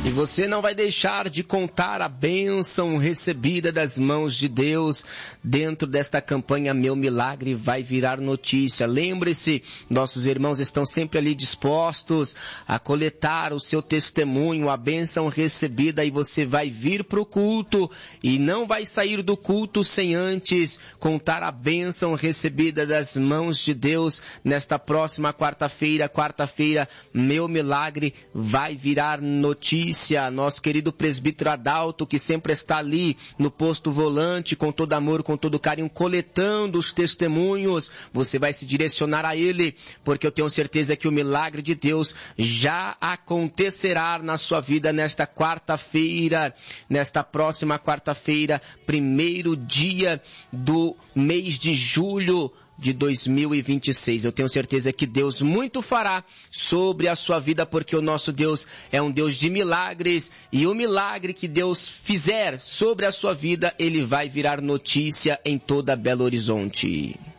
E você não vai deixar de contar a bênção recebida das mãos de Deus dentro desta campanha Meu Milagre Vai Virar Notícia. Lembre-se, nossos irmãos estão sempre ali dispostos a coletar o seu testemunho, a bênção recebida, e você vai vir para o culto e não vai sair do culto sem antes contar a bênção recebida das mãos de Deus nesta próxima quarta-feira, Meu Milagre Vai Virar Notícia. Nosso querido presbítero Adalto, que sempre está ali no posto volante, com todo amor, com todo carinho, coletando os testemunhos. Você vai se direcionar a ele, porque eu tenho certeza que o milagre de Deus já acontecerá na sua vida nesta quarta-feira, nesta próxima quarta-feira, primeiro dia do mês de julho de 2026. Eu tenho certeza que Deus muito fará sobre a sua vida, porque o nosso Deus é um Deus de milagres, e o milagre que Deus fizer sobre a sua vida, ele vai virar notícia em toda Belo Horizonte.